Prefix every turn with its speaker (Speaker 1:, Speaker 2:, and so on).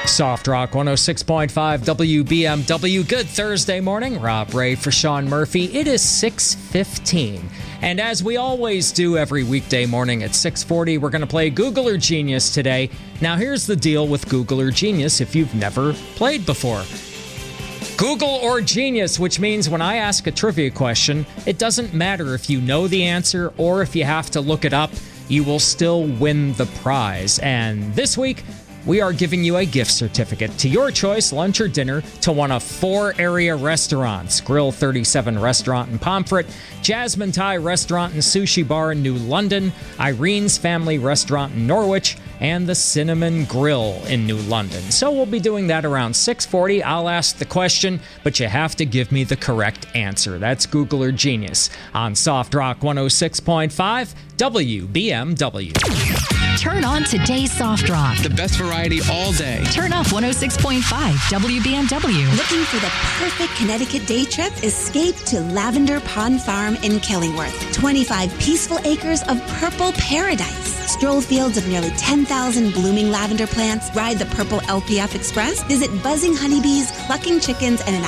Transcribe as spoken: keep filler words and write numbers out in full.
Speaker 1: Soft Rock one oh six point five W B M W. Good Thursday morning. Rob Ray for Sean Murphy. It is six fifteen. And as we always do every weekday morning at six forty, we're going to play Google or Genius today. Now, here's the deal with Google or Genius if you've never played before. Google or Genius, which means when I ask a trivia question, it doesn't matter if you know the answer or if you have to look it up, you will still win the prize. And this week, we are giving you a gift certificate to your choice, lunch or dinner, to one of four area restaurants. Grill thirty-seven Restaurant in Pomfret, Jasmine Thai Restaurant and Sushi Bar in New London, Irene's Family Restaurant in Norwich, and the Cinnamon Grill in New London. So we'll be doing that around six forty. I'll ask the question, but you have to give me the correct answer. That's Google or Genius on Soft Rock one oh six point five W B M W.
Speaker 2: Turn on today's Soft Rock.
Speaker 3: The best variety all day.
Speaker 2: Turn off one oh six point five W B M W.
Speaker 4: Looking for the perfect Connecticut day trip? Escape to Lavender Pond Farm in Killingworth. twenty-five peaceful acres of purple paradise. Stroll fields of nearly ten thousand blooming lavender plants. Ride the Purple L P F Express. Visit buzzing honeybees, clucking chickens, and an